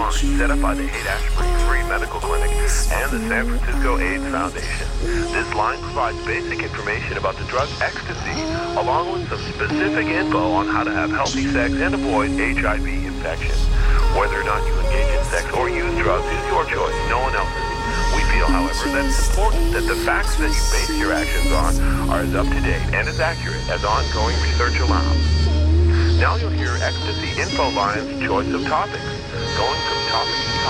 line set up by the Haight-Ashbury Free Medical Clinic and the San Francisco AIDS Foundation. This line provides basic information about the drug ecstasy, along with some specific info on how to have healthy sex and avoid HIV infection. Whether or not you engage in sex or use drugs is your choice, no one else's. We feel, however, that it's important that the facts that you base your actions on are as up-to-date and as accurate as ongoing research allows. Now you'll hear Ecstasy Info Line's choice of topics, going from topic to topic.